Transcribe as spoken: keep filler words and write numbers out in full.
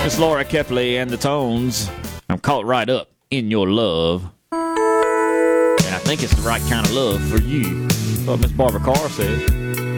Miss Laura Kepley and the Tones. I'm caught right up in your love. And I think it's the right kind of love for you. That's what Miss Barbara Carr said.